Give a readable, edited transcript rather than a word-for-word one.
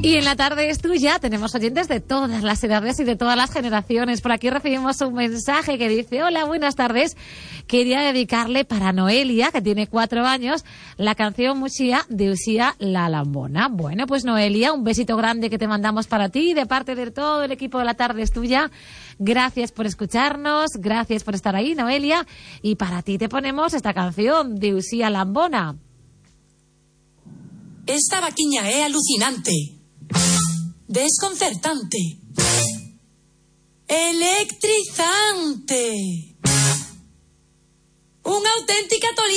Y en la tarde es tuya, tenemos oyentes de todas las edades y de todas las generaciones. Por aquí recibimos un mensaje que dice: hola, buenas tardes. Quería dedicarle para Noelia, que tiene 4 años, la canción Muxía de Uxía La Lambona. Bueno, pues Noelia, un besito grande que te mandamos para ti de parte de todo el equipo de La Tarde es Tuya. Gracias por escucharnos, gracias por estar ahí, Noelia. Y para ti te ponemos esta canción de Uxía Lambona. Esta vaquiña es alucinante, desconcertante, electrizante, una auténtica